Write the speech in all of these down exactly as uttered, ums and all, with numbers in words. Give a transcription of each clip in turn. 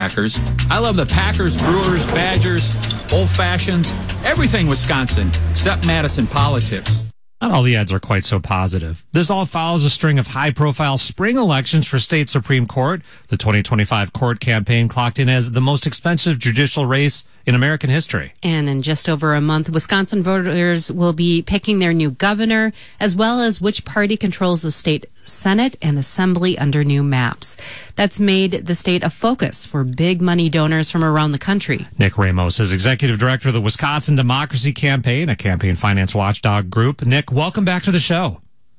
Packers. I love the Packers, Brewers, Badgers, Old Fashions, everything Wisconsin, except Madison politics. Not all the ads are quite so positive. This all follows a string of high-profile spring elections for state Supreme Court. The twenty twenty-five court campaign clocked in as the most expensive judicial race in American history. And in just over a month, Wisconsin voters will be picking their new governor, as well as which party controls the state Senate and Assembly under new maps. That's made the state a focus for big money donors from around the country. Nick Ramos is executive director of the Wisconsin Democracy Campaign, a campaign finance watchdog group. Nick, welcome back to the show.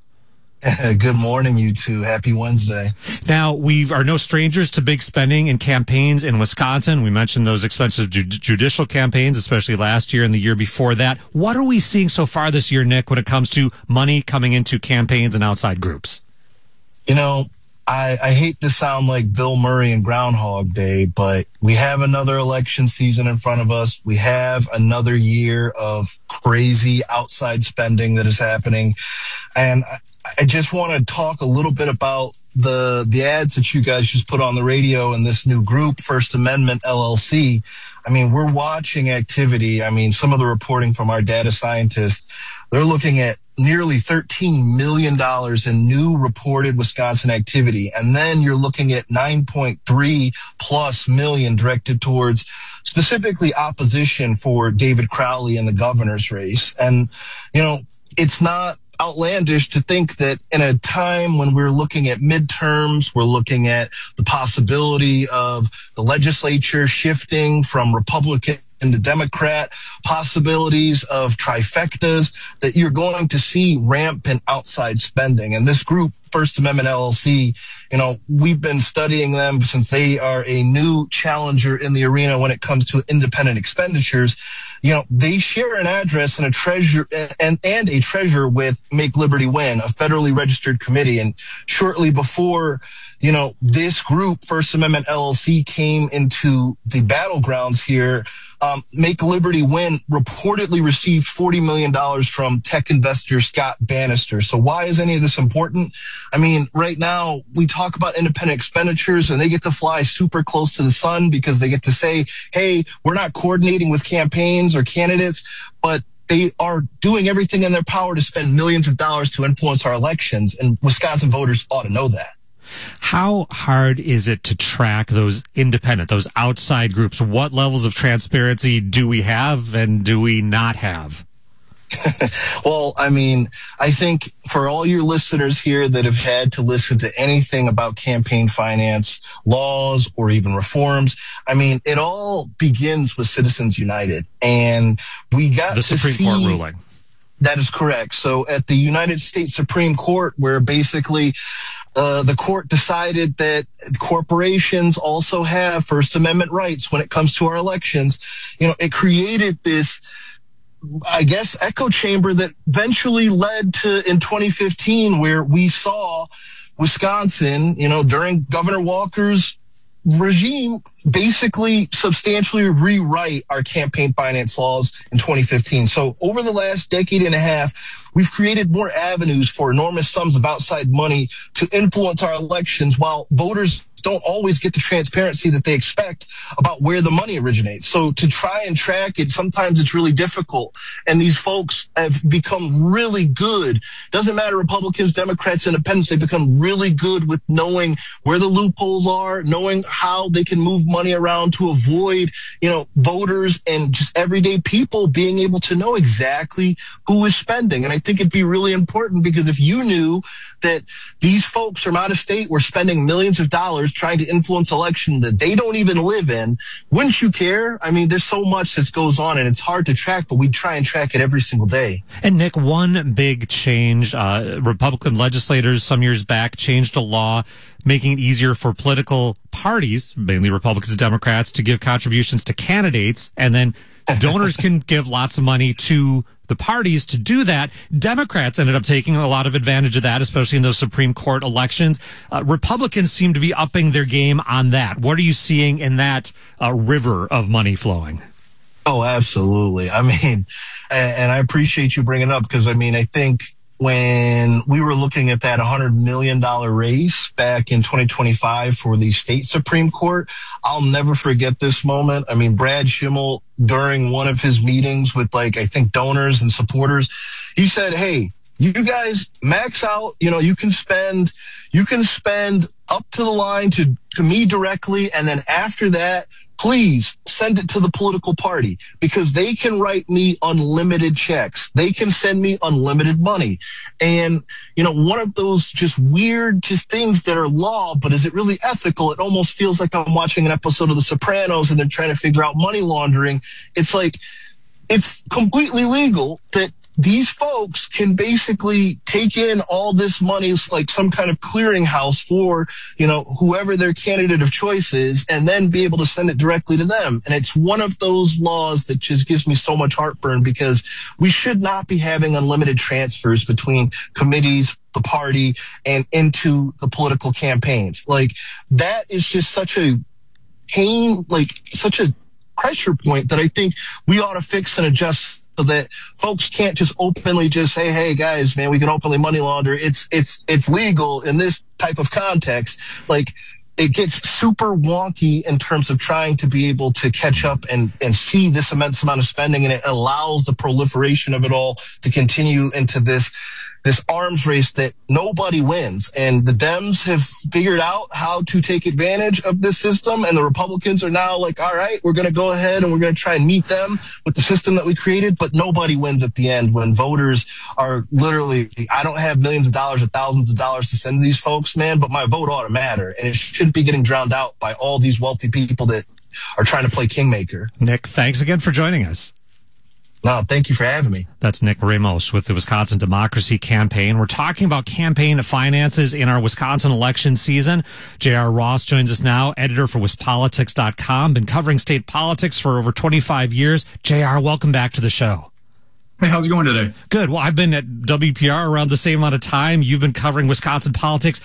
Good morning, you two. Happy Wednesday. Now, we are no strangers to big spending in campaigns in Wisconsin. We mentioned those expensive ju- judicial campaigns, especially last year and the year before that. What are we seeing so far this year, Nick, when it comes to money coming into campaigns and outside groups? You know, I, I hate to sound like Bill Murray in Groundhog Day, but we have another election season in front of us. We have another year of crazy outside spending that is happening. And I, I just want to talk a little bit about the the ads that you guys just put on the radio and this new group, First Amendment L L C. I mean, we're watching activity. I mean, some of the reporting from our data scientists, they're looking at nearly thirteen million dollars in new reported Wisconsin activity. And then you're looking at nine point three plus million directed towards specifically opposition for David Crowley in the governor's race. And, you know, it's not outlandish to think that in a time when we're looking at midterms, we're looking at the possibility of the legislature shifting from Republican to Democrat, possibilities of trifectas, that you're going to see rampant outside spending. And this group, First Amendment L L C, you know, we've been studying them since they are a new challenger in the arena when it comes to independent expenditures. You know, they share an address and a treasure and, and a treasurer with Make Liberty Win, a federally registered committee. And shortly before, you know, this group, First Amendment L L C, came into the battlegrounds here, um, Make Liberty Win reportedly received forty million dollars from tech investor Scott Bannister. So why is any of this important? I mean, right now we talk about independent expenditures and they get to fly super close to the sun because they get to say, hey, we're not coordinating with campaigns or candidates, but they are doing everything in their power to spend millions of dollars to influence our elections. And Wisconsin voters ought to know that. How hard is it to track those independent, those outside groups? What levels of transparency do we have and do we not have? Well, I mean, I think for all your listeners here that have had to listen to anything about campaign finance laws or even reforms, I mean, it all begins with Citizens United. And we got the to Supreme see, Court ruling. That is correct. So at the United States Supreme Court, where basically uh, the court decided that corporations also have First Amendment rights when it comes to our elections, you know, it created this, I guess, echo chamber that eventually led to in twenty fifteen, where we saw Wisconsin, you know, during Governor Walker's regime, basically substantially rewrite our campaign finance laws in twenty fifteen. So over the last decade and a half, we've created more avenues for enormous sums of outside money to influence our elections while voters don't always get the transparency that they expect about where the money originates. So to try and track it, sometimes it's really difficult. And these folks have become really good. Doesn't matter, Republicans, Democrats, Independents, they've become really good with knowing where the loopholes are, knowing how they can move money around to avoid, you know, voters and just everyday people being able to know exactly who is spending. And I think it'd be really important, because if you knew that these folks from out of state were spending millions of dollars trying to influence election that they don't even live in, wouldn't you care? I mean, there's so much that goes on and it's hard to track, but we try and track it every single day. And Nick, one big change, uh, Republican legislators some years back changed a law making it easier for political parties, mainly Republicans and Democrats, to give contributions to candidates, and then donors can give lots of money to the parties to do that. Democrats ended up taking a lot of advantage of that, especially in those Supreme Court elections. Uh, Republicans seem to be upping their game on that. What are you seeing in that uh, river of money flowing? Oh, absolutely. I mean, and, and I appreciate you bringing it up, because, I mean, I think when we were looking at that one hundred million dollars race back in twenty twenty-five for the state Supreme Court. I'll never forget this moment. I mean, Brad Schimmel, during one of his meetings with, like, I think donors and supporters, he said, hey, you guys max out, you know, you can spend, you can spend up to the line to, to me directly. And then after that, please send it to the political party, because they can write me unlimited checks. They can send me unlimited money. And, you know, one of those just weird just things that are law, but is it really ethical? It almost feels like I'm watching an episode of The Sopranos and they're trying to figure out money laundering. It's like, it's completely legal that these folks can basically take in all this money. It's like some kind of clearinghouse for, you know, whoever their candidate of choice is, and then be able to send it directly to them. And it's one of those laws that just gives me so much heartburn, because we should not be having unlimited transfers between committees, the party, and into the political campaigns. Like, that is just such a pain, like such a pressure point that I think we ought to fix and adjust, so that folks can't just openly just say, hey, guys, man, we can openly money launder. It's, it's, it's legal in this type of context. Like, it gets super wonky in terms of trying to be able to catch up and, and see this immense amount of spending. And it allows the proliferation of it all to continue into this, this arms race that nobody wins. And the Dems have figured out how to take advantage of this system. And the Republicans are now like, all right, we're going to go ahead and we're going to try and meet them with the system that we created. But nobody wins at the end when voters are literally, I don't have millions of dollars or thousands of dollars to send to these folks, man, but my vote ought to matter. And it shouldn't be getting drowned out by all these wealthy people that are trying to play kingmaker. Nick, thanks again for joining us. No, thank you for having me. That's Nick Ramos with the Wisconsin Democracy Campaign. We're talking about campaign finances in our Wisconsin election season. J R. Ross joins us now, editor for Wis Politics dot com. Been covering state politics for over twenty-five years. J R, welcome back to the show. Hey, how's it going today? Good. Well, I've been at W P R around the same amount of time. You've been covering Wisconsin politics.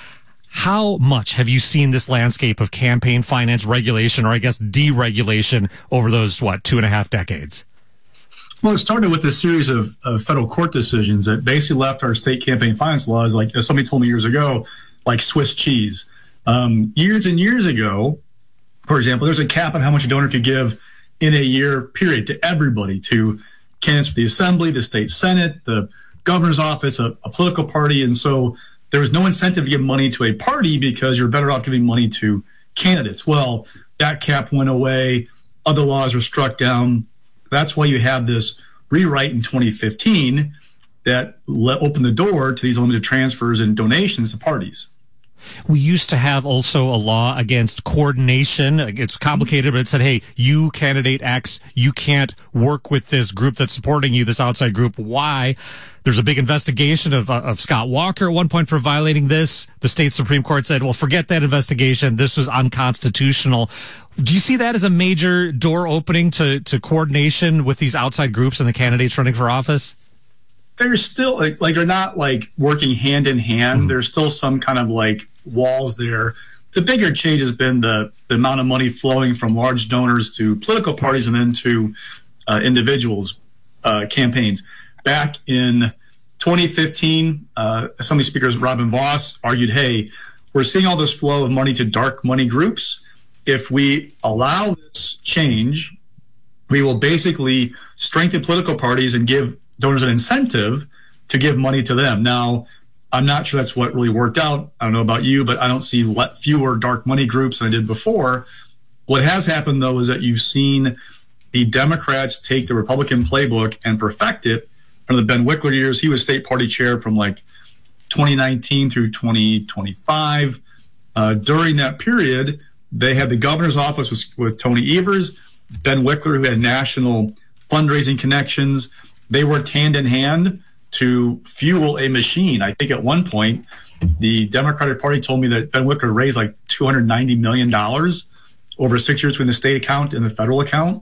How much have you seen this landscape of campaign finance regulation, or I guess deregulation, over those, what, two and a half decades? Well, it started with a series of, of federal court decisions that basically left our state campaign finance laws, like as somebody told me years ago, like Swiss cheese. Um, years and years ago, for example, there's a cap on how much a donor could give in a year period to everybody, to candidates for the Assembly, the state Senate, the governor's office, a, a political party. And so there was no incentive to give money to a party because you're better off giving money to candidates. Well, that cap went away. Other laws were struck down. That's why you have this rewrite in twenty fifteen that let open the door to these limited transfers and donations to parties. We used to have also a law against coordination. It's complicated, but it said, hey, you, candidate X, you can't work with this group that's supporting you, this outside group Y. There's a big investigation of, uh, of Scott Walker at one point for violating this. The state Supreme Court said, well, forget that investigation. This was unconstitutional. Do you see that as a major door opening to, to coordination with these outside groups and the candidates running for office? There's still, like, like they're not like working hand in hand. Mm-hmm. There's still some kind of like walls there. The bigger change has been the, the amount of money flowing from large donors to political parties and then to uh, individuals' uh, campaigns. Back in twenty fifteen, uh, Assembly Speaker Robin Vos argued, hey, we're seeing all this flow of money to dark money groups. If we allow this change, we will basically strengthen political parties and give donors an incentive to give money to them. Now, I'm not sure that's what really worked out. I don't know about you, but I don't see fewer dark money groups than I did before. What has happened, though, is that you've seen the Democrats take the Republican playbook and perfect it. Under the Ben Wickler years, he was state party chair from like twenty nineteen through twenty twenty-five. Uh, during that period, they had the governor's office with, with Tony Evers, Ben Wickler, who had national fundraising connections. They worked hand in hand to fuel a machine. I think at one point, the Democratic Party told me that Ben Wickler raised like two hundred ninety million dollars over six years between the state account and the federal account.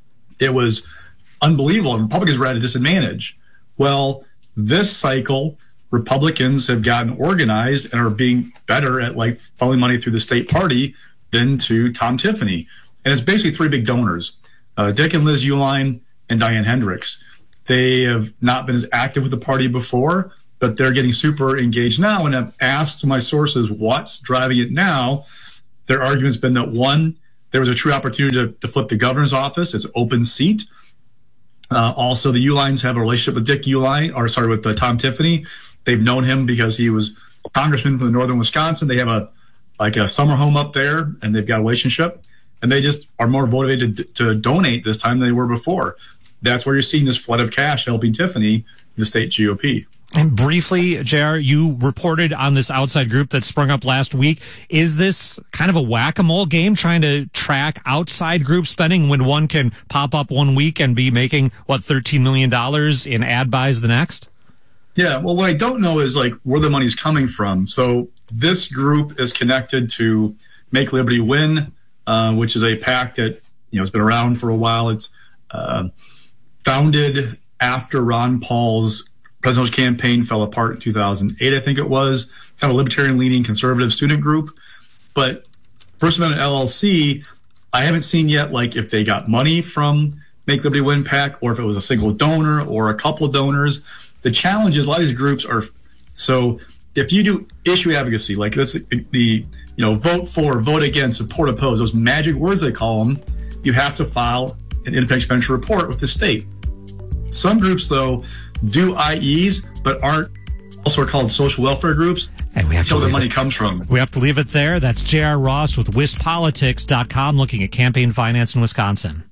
It was unbelievable. And Republicans were at a disadvantage. Well, this cycle, Republicans have gotten organized and are being better at like funneling money through the state party than to Tom Tiffany. And it's basically three big donors, uh, Dick and Liz Uihlein and Diane Hendricks. They have not been as active with the party before. but they're getting super engaged now. And I've asked my sources what's driving it now. Their argument's been that, one, there was a true opportunity to, to flip the governor's office. It's open seat. Uh, also, the Uihleins have a relationship with Dick Uihlein, or sorry, with uh, Tom Tiffany. They've known him because he was congressman from northern Wisconsin. They have a like a summer home up there, and they've got a relationship. And they just are more motivated to, to donate this time than they were before. That's where you're seeing this flood of cash helping Tiffany, the state G O P. And briefly, J R, you reported on this outside group that sprung up last week. Is this kind of a whack-a-mole game trying to track outside group spending when one can pop up one week and be making, what, thirteen million dollars in ad buys the next? Yeah, well, what I don't know is like where the money's coming from. So this group is connected to Make Liberty Win, uh, which is a PAC that, you know, has been around for a while. It's uh, founded after Ron Paul's presidential campaign fell apart in two thousand eight, I think it was, kind of a libertarian-leaning conservative student group. But First Amendment L L C, I haven't seen yet, like, if they got money from Make Liberty Win PAC or if it was a single donor or a couple of donors. The challenge is a lot of these groups are, so if you do issue advocacy, like that's the, the you know, vote for, vote against, support, oppose, those magic words they call them, you have to file an independent expenditure report with the state. Some groups, though, do I Es, but aren't also called social welfare groups and we have until to the money it. comes from. We have to leave it there. That's J R. Ross with Wist Politics dot com looking at campaign finance in Wisconsin.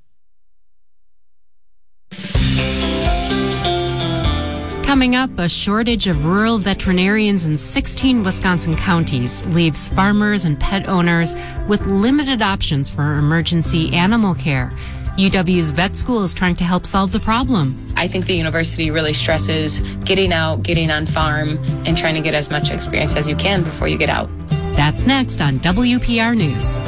Coming up, a shortage of rural veterinarians in sixteen Wisconsin counties leaves farmers and pet owners with limited options for emergency animal care. U W's vet school is trying to help solve the problem. I think the university really stresses getting out, getting on farm, and trying to get as much experience as you can before you get out. That's next on W P R News.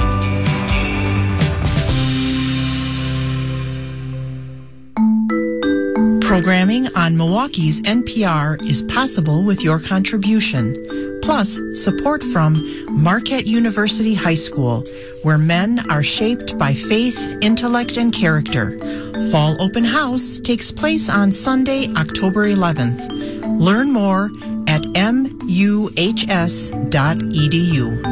Programming on Milwaukee's N P R is possible with your contribution. Plus, support from Marquette University High School, where men are shaped by faith, intellect, and character. Fall Open House takes place on Sunday, October eleventh. Learn more at M U H S dot E D U.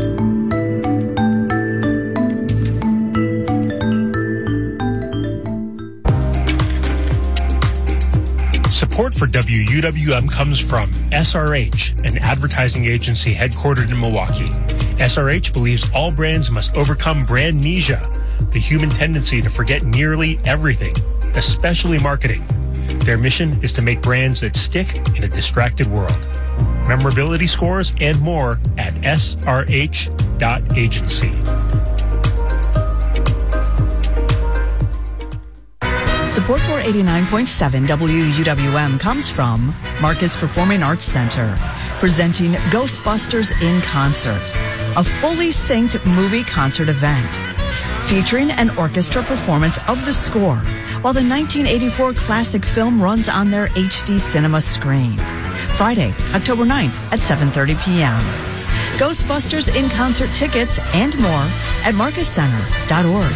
Support for W U W M comes from S R H, an advertising agency headquartered in Milwaukee. S R H believes all brands must overcome brandnesia, the human tendency to forget nearly everything, especially marketing. Their mission is to make brands that stick in a distracted world. Memorability scores and more at S R H dot agency. Support for eighty-nine point seven W U W M comes from Marcus Performing Arts Center, presenting Ghostbusters in Concert, a fully synced movie concert event featuring an orchestra performance of the score while the nineteen eighty-four classic film runs on their H D cinema screen. Friday, October ninth at seven thirty p.m. Ghostbusters in Concert tickets and more at marcus center dot org.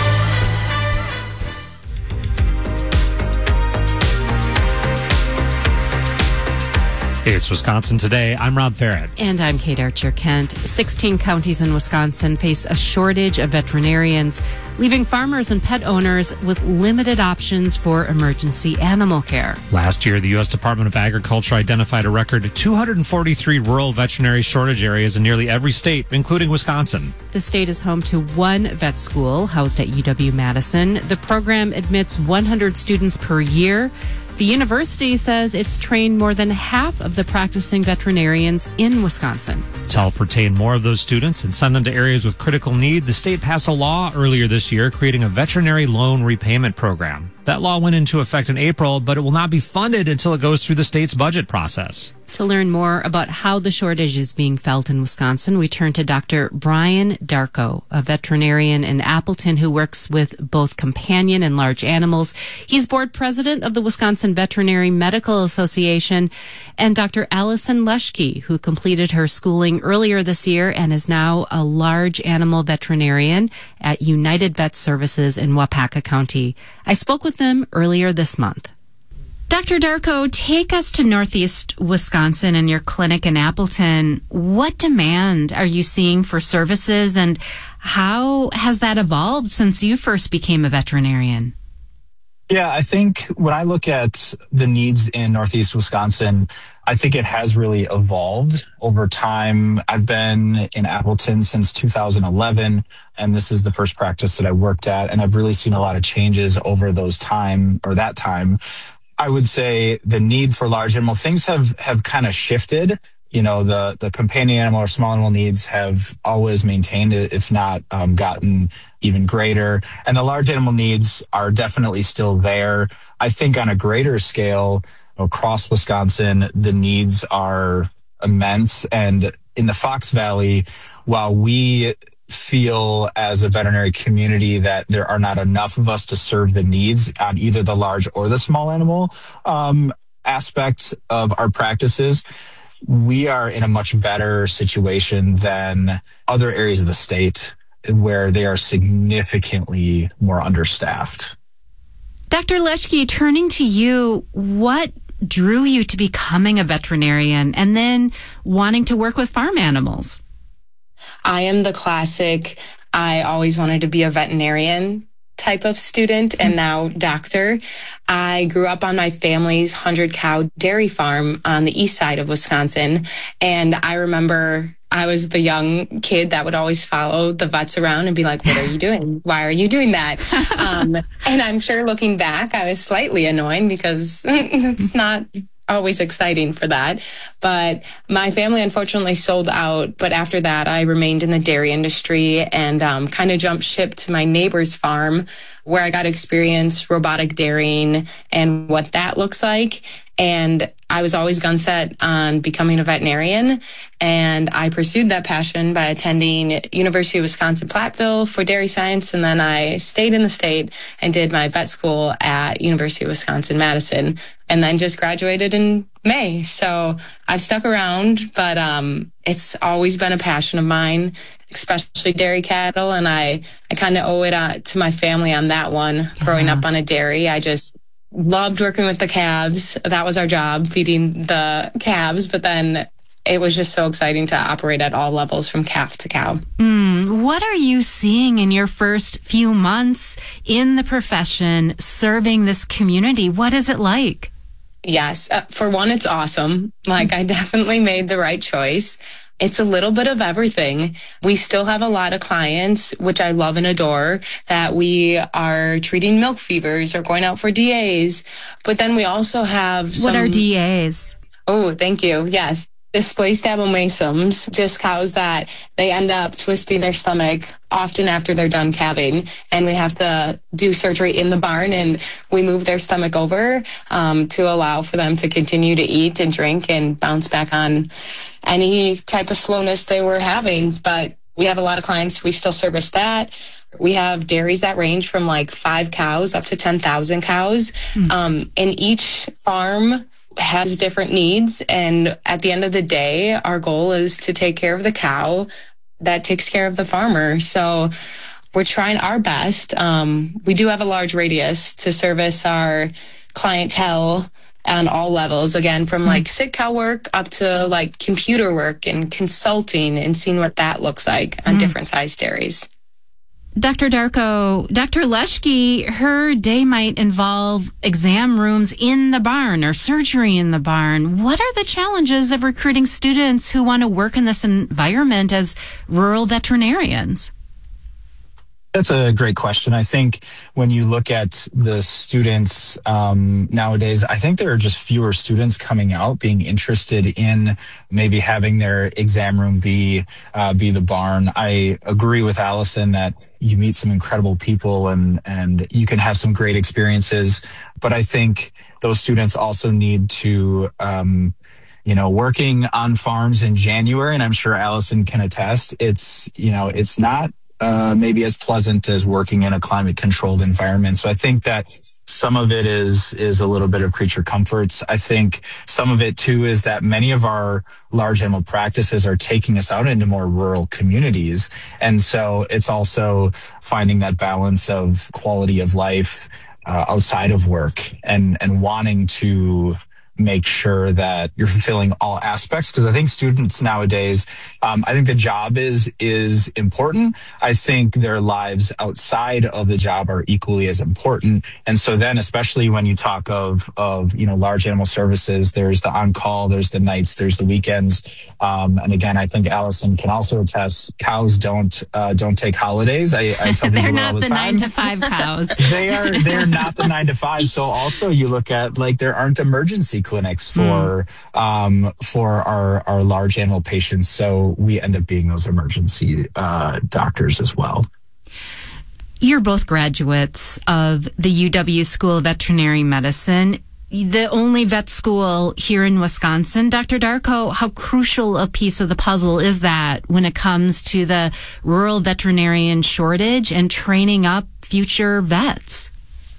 It's Wisconsin Today. I'm Rob Farrett. And I'm Kate Archer-Kent. sixteen counties in Wisconsin face a shortage of veterinarians, leaving farmers and pet owners with limited options for emergency animal care. Last year, the U S Department of Agriculture identified a record two hundred forty-three rural veterinary shortage areas in nearly every state, including Wisconsin. The state is home to one vet school housed at U W-Madison. The program admits one hundred students per year. The university says it's trained more than half of the practicing veterinarians in Wisconsin. To help retain more of those students and send them to areas with critical need, the state passed a law earlier this year creating a veterinary loan repayment program. That law went into effect in April, but it will not be funded until it goes through the state's budget process. To learn more about how the shortage is being felt in Wisconsin, we turn to Doctor Brian Darko, a veterinarian in Appleton who works with both companion and large animals. He's board president of the Wisconsin Veterinary Medical Association, and Doctor Allison Leschke, who completed her schooling earlier this year and is now a large animal veterinarian at United Vet Services in Wapaka County. I spoke with them earlier this month. Doctor Darko, take us to Northeast Wisconsin and your clinic in Appleton. What demand are you seeing for services, and how has that evolved since you first became a veterinarian? Yeah, I think when I look at the needs in Northeast Wisconsin, I think it has really evolved over time. I've been in Appleton since two thousand eleven, and this is the first practice that I worked at, and I've really seen a lot of changes over those time or that time. I would say the need for large animal things have, have kind of shifted. You know, the, the companion animal or small animal needs have always maintained it, if not um, gotten even greater. And the large animal needs are definitely still there. I think on a greater scale across Wisconsin, the needs are immense. And in the Fox Valley, while we feel as a veterinary community that there are not enough of us to serve the needs on either the large or the small animal um, aspect of our practices, we are in a much better situation than other areas of the state where they are significantly more understaffed. Doctor Leschke, turning to you, what drew you to becoming a veterinarian and then wanting to work with farm animals? I am the classic, I always wanted to be a veterinarian type of student and now doctor. I grew up on my family's hundred cow dairy farm on the east side of Wisconsin. And I remember I was the young kid that would always follow the vets around and be like, what are you doing? Why are you doing that? um, and I'm sure looking back, I was slightly annoying because it's not always exciting for that. But my family unfortunately sold out. But after that, I remained in the dairy industry and um, kind of jumped ship to my neighbor's farm where I got to experience robotic dairying and what that looks like. And I was always gun set on becoming a veterinarian. And I pursued that passion by attending University of Wisconsin-Platteville for dairy science. And then I stayed in the state and did my vet school at University of Wisconsin-Madison, and then just graduated in May. So I've stuck around, but um, it's always been a passion of mine, especially dairy cattle. And I, I kind of owe it uh, to my family on that one. Yeah. Growing up on a dairy, I just loved working with the calves. That was our job, feeding the calves. But then it was just so exciting to operate at all levels from calf to cow. Mm, what are you seeing in your first few months in the profession, serving this community? What is it like? Yes. Uh, for one, it's awesome. Like, I definitely made the right choice. It's a little bit of everything. We still have a lot of clients, which I love and adore, that we are treating milk fevers or going out for D As. But then we also have some... What are D As? Oh, thank you. Yes. Displaced abomasums, just cows that they end up twisting their stomach often after they're done calving, and we have to do surgery in the barn, and we move their stomach over um, to allow for them to continue to eat and drink and bounce back on any type of slowness they were having. But we have a lot of clients. We still service that. We have dairies that range from like five cows up to ten thousand cows. Mm. Um, and each farm has different needs. And at the end of the day, our goal is to take care of the cow that takes care of the farmer. So we're trying our best. Um, we do have a large radius to service our clientele on all levels, again, from like sick cow work up to like computer work and consulting and seeing what that looks like on mm. different size dairies. Doctor Darko, Doctor Leschke, her day might involve exam rooms in the barn or surgery in the barn. What are the challenges of recruiting students who want to work in this environment as rural veterinarians? That's a great question. I think when you look at the students um, nowadays, I think there are just fewer students coming out being interested in maybe having their exam room be uh, be the barn. I agree with Allison that you meet some incredible people and and you can have some great experiences, but I think those students also need to um, you know, working on farms in January, and I'm sure Allison can attest, it's, you know, it's not Uh, maybe as pleasant as working in a climate-controlled environment. So I think that some of it is is a little bit of creature comforts. I think some of it, too, is that many of our large animal practices are taking us out into more rural communities. And so it's also finding that balance of quality of life uh, outside of work and, and wanting to make sure that you're fulfilling all aspects. Because I think students nowadays, um, I think the job is is important. I think their lives outside of the job are equally as important. And so then, especially when you talk of of you know large animal services, there's the on call, there's the nights, there's the weekends. Um, and again, I think Allison can also attest. Cows don't uh, don't take holidays. I, I tell people They're all not the the time. nine to five cows. they are they're not the nine to five. So also you look at like there aren't emergency clinics for mm. um, for our our large animal patients. So we end up being those emergency uh, doctors as well. You're both graduates of the U W School of Veterinary Medicine, the only vet school here in Wisconsin. Doctor Darko, how crucial a piece of the puzzle is that when it comes to the rural veterinarian shortage and training up future vets?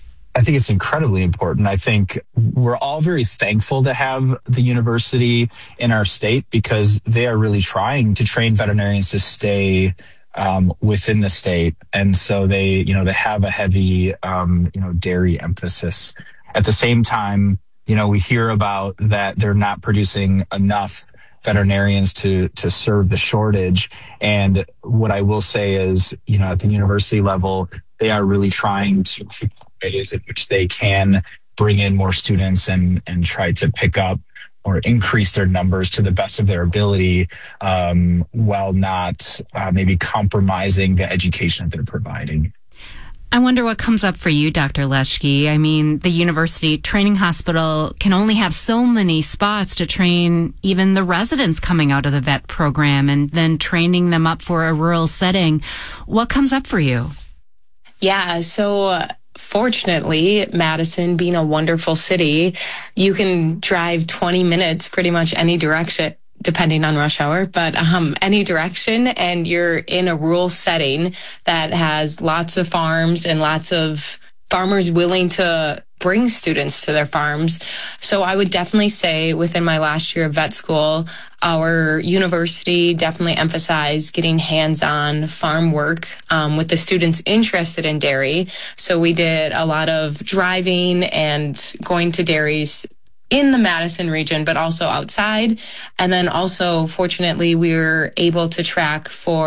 I think it's incredibly important. I think we're all very thankful to have the university in our state because they are really trying to train veterinarians to stay um, within the state. And so they, you know, they have a heavy, um, you know, dairy emphasis. At the same time, you know, we hear about that they're not producing enough veterinarians to to serve the shortage. And what I will say is, you know, at the university level, they are really trying to figure out ways in which they can bring in more students and and try to pick up or increase their numbers to the best of their ability, um, while not uh, maybe compromising the education that they're providing. I wonder what comes up for you, Doctor Leschke. I mean, the university training hospital can only have so many spots to train even the residents coming out of the vet program and then training them up for a rural setting. What comes up for you? Yeah, so uh, fortunately, Madison being a wonderful city, you can drive twenty minutes pretty much any direction, depending on rush hour, but um, any direction, and you're in a rural setting that has lots of farms and lots of farmers willing to bring students to their farms. So I would definitely say within my last year of vet school, our university definitely emphasized getting hands-on farm work um, with the students interested in dairy. So we did a lot of driving and going to dairies in the Madison region, but also outside. And then also, fortunately, we were able to track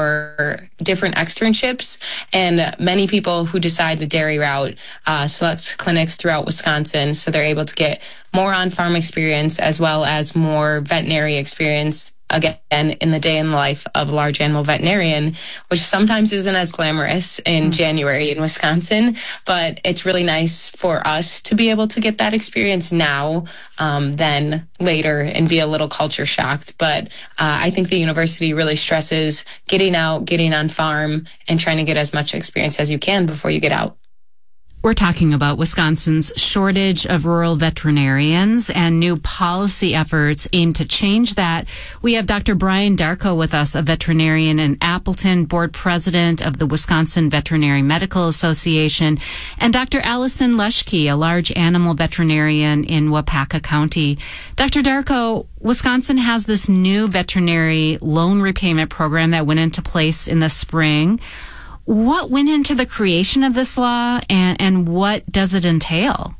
for different externships. And many people who decide the dairy route uh, select clinics throughout Wisconsin. So they're able to get more on-farm experience as well as more veterinary experience, again, in the day in the life of a large animal veterinarian, which sometimes isn't as glamorous in January in Wisconsin, but it's really nice for us to be able to get that experience now um, than later and be a little culture shocked. But uh, I think the university really stresses getting out, getting on farm, and trying to get as much experience as you can before you get out. We're talking about Wisconsin's shortage of rural veterinarians and new policy efforts aimed to change that. We have Doctor Brian Darko with us, a veterinarian in Appleton, board president of the Wisconsin Veterinary Medical Association, and Doctor Allison Leschke, a large animal veterinarian in Wapaka County. Doctor Darko, Wisconsin has this new veterinary loan repayment program that went into place in the spring. What went into the creation of this law, and, and what does it entail?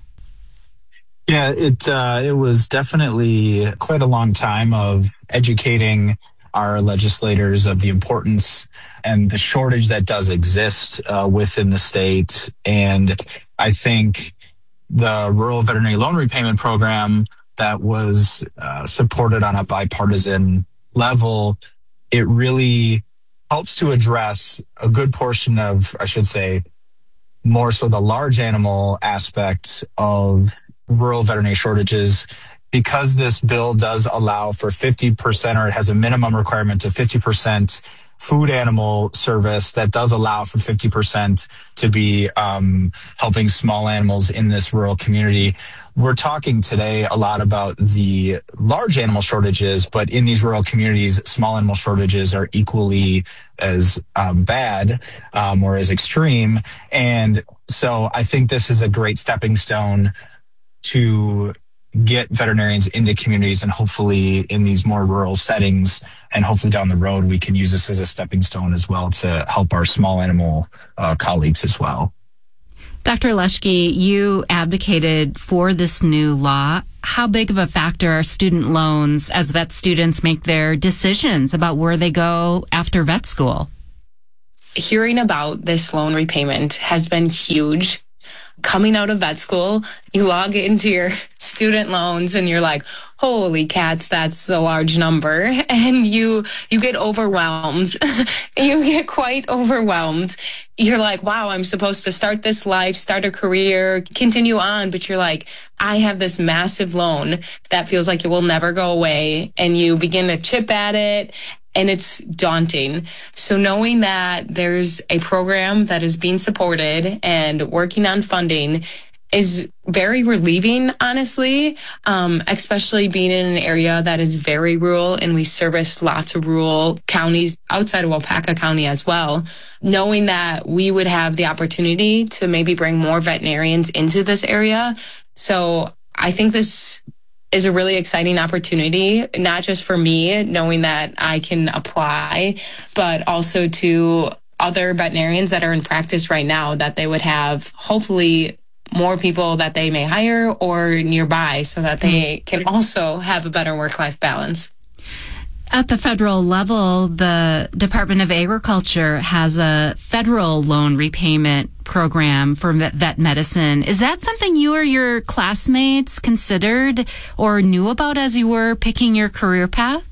Yeah, it uh, it was definitely quite a long time of educating our legislators of the importance and the shortage that does exist uh, within the state. And I think the Rural Veterinary Loan Repayment Program that was uh, supported on a bipartisan level, it really helps to address a good portion of, I should say, more so the large animal aspect of rural veterinary shortages, because this bill does allow for fifty percent, or it has a minimum requirement of fifty percent food animal service that does allow for fifty percent to be um, helping small animals in this rural community. We're talking today a lot about the large animal shortages, but in these rural communities, small animal shortages are equally as um, bad um, or as extreme. And so I think this is a great stepping stone to get veterinarians into communities and hopefully in these more rural settings, and hopefully down the road, we can use this as a stepping stone as well to help our small animal uh, colleagues as well. Doctor Leschke, you advocated for this new law. How big of a factor are student loans as vet students make their decisions about where they go after vet school? Hearing about this loan repayment has been huge. Coming out of vet school, you log into your student loans and you're like, holy cats, that's a large number. And you, you get overwhelmed. You get quite overwhelmed. You're like, wow, I'm supposed to start this life, start a career, continue on. But you're like, I have this massive loan that feels like it will never go away. And you begin to chip at it. And it's daunting. So knowing that there's a program that is being supported and working on funding is very relieving, honestly, um, especially being in an area that is very rural, and we service lots of rural counties outside of Waupaca County as well. Knowing that we would have the opportunity to maybe bring more veterinarians into this area. So I think this is a really exciting opportunity, not just for me, knowing that I can apply, but also to other veterinarians that are in practice right now, that they would have hopefully more people that they may hire or nearby so that they can also have a better work-life balance. At the federal level, the Department of Agriculture has a federal loan repayment program for vet medicine. Is that something you or your classmates considered or knew about as you were picking your career path?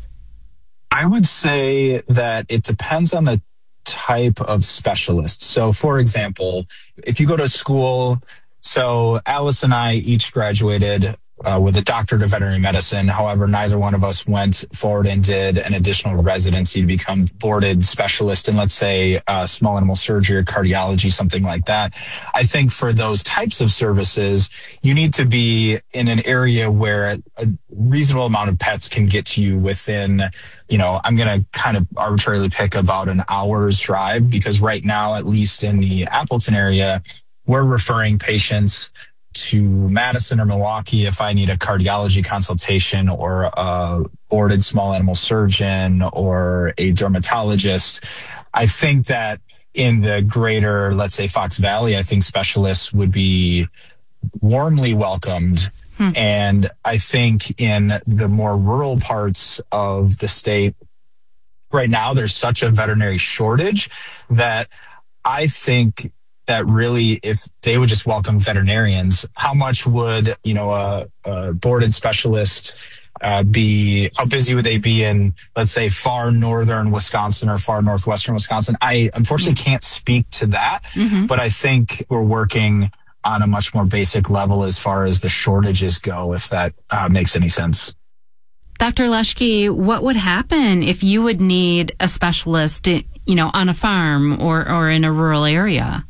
I would say that it depends on the type of specialist. So, for example, if you go to school, so Alice and I each graduated Uh, with a doctorate of veterinary medicine. However, neither one of us went forward and did an additional residency to become boarded specialist in, let's say, uh, small animal surgery or cardiology, something like that. I think for those types of services, you need to be in an area where a reasonable amount of pets can get to you within, you know, I'm going to kind of arbitrarily pick about an hour's drive, because right now, at least in the Appleton area, we're referring patients to Madison or Milwaukee if I need a cardiology consultation or a boarded small animal surgeon or a dermatologist. I think that in the greater, let's say, Fox Valley, I think specialists would be warmly welcomed. Hmm. And I think in the more rural parts of the state right now, there's such a veterinary shortage that I think that really, if they would just welcome veterinarians, how much would, you know, a, a boarded specialist uh, be, how busy would they be in, let's say, far northern Wisconsin or far northwestern Wisconsin? I unfortunately mm-hmm. can't speak to that, mm-hmm. but I think we're working on a much more basic level as far as the shortages go, if that uh, makes any sense. Doctor Leschke, what would happen if you would need a specialist, you know, on a farm or, or in a rural area?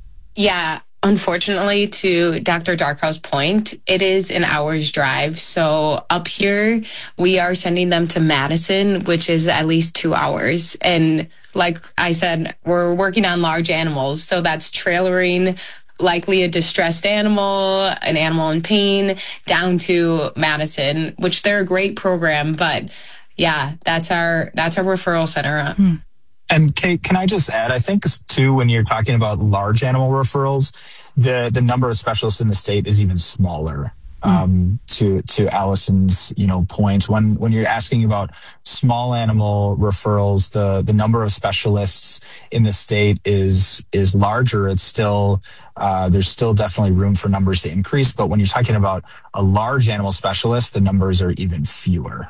Yeah, unfortunately, to Doctor Darkhow's point, it is an hour's drive. So up here, we are sending them to Madison, which is at least two hours. And like I said, we're working on large animals. So that's trailering likely a distressed animal, an animal in pain, down to Madison, which they're a great program. But yeah, that's our that's our referral center. Hmm. And Kate, can I just add, I think too, when you're talking about large animal referrals, the, the number of specialists in the state is even smaller. Mm. Um, to, to Allison's, you know, point, when, when you're asking about small animal referrals, the, the number of specialists in the state is, is larger. It's still, uh, there's still definitely room for numbers to increase. But when you're talking about a large animal specialist, the numbers are even fewer.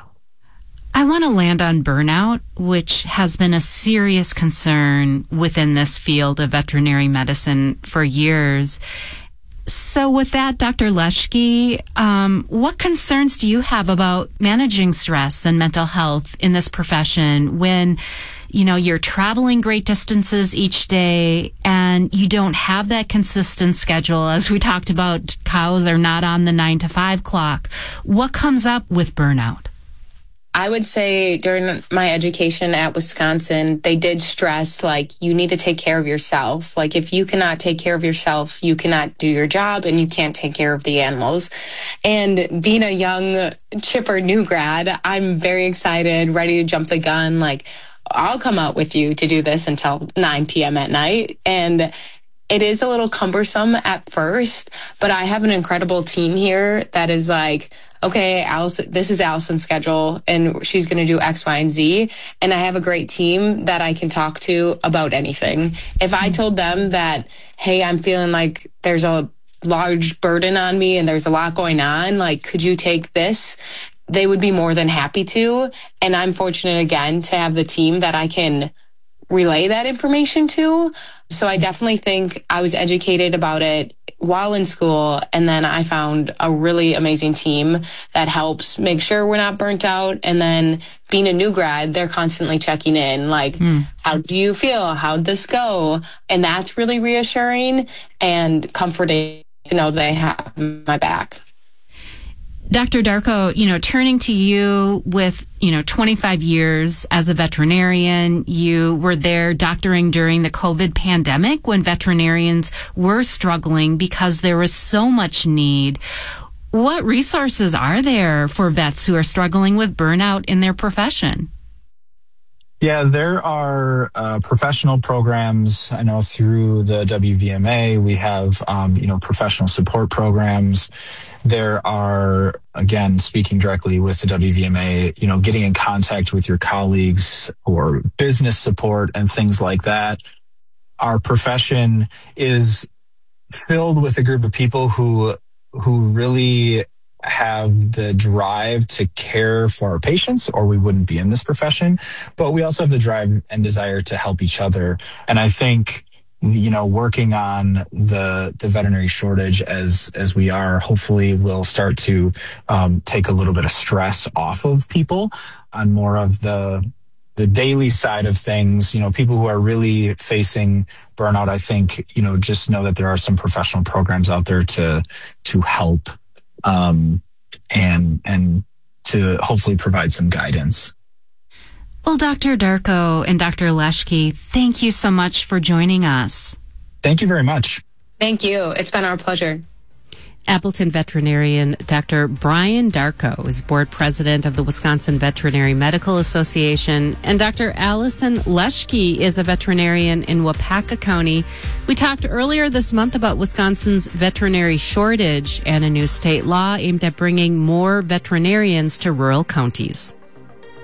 I want to land on burnout, which has been a serious concern within this field of veterinary medicine for years. So with that, Doctor Leschke, um, what concerns do you have about managing stress and mental health in this profession when, you know, you're traveling great distances each day and you don't have that consistent schedule? As we talked about, cows are not on the nine to five clock. What comes up with burnout? I would say during my education at Wisconsin, they did stress, like, you need to take care of yourself. Like, if you cannot take care of yourself, you cannot do your job and you can't take care of the animals. And being a young, chipper new grad, I'm very excited, ready to jump the gun. Like, I'll come out with you to do this until nine p.m. at night. And it is a little cumbersome at first, but I have an incredible team here that is like, okay, Allison, this is Allison's schedule and she's going to do X, Y, and Z. And I have a great team that I can talk to about anything. If I told them that, hey, I'm feeling like there's a large burden on me and there's a lot going on, like, could you take this? They would be more than happy to. And I'm fortunate again to have the team that I can relay that information to. So I definitely think I was educated about it while in school. And then I found a really amazing team that helps make sure we're not burnt out. And then being a new grad, they're constantly checking in, like, mm. how do you feel? How'd this go? And that's really reassuring and comforting to know they have my back. Doctor Darko, you know, turning to you with, you know, twenty-five years as a veterinarian, you were there doctoring during the COVID pandemic when veterinarians were struggling because there was so much need. What resources are there for vets who are struggling with burnout in their profession? Yeah, there are uh, professional programs. I know through the W V M A, we have, um, you know, professional support programs. There are, again, speaking directly with the W V M A, you know, getting in contact with your colleagues for business support and things like that. Our profession is filled with a group of people who who really have the drive to care for our patients, or we wouldn't be in this profession. But we also have the drive and desire to help each other. And I think, you know, working on the the veterinary shortage as as we are, hopefully will start to um, take a little bit of stress off of people on more of the the daily side of things. You know, people who are really facing burnout, I think, you know, just know that there are some professional programs out there to to help um, and and to hopefully provide some guidance. Well, Doctor Darko and Doctor Leschke, thank you so much for joining us. Thank you very much. Thank you. It's been our pleasure. Appleton veterinarian Doctor Brian Darko is board president of the Wisconsin Veterinary Medical Association, and Doctor Allison Leschke is a veterinarian in Wapaka County. We talked earlier this month about Wisconsin's veterinary shortage and a new state law aimed at bringing more veterinarians to rural counties.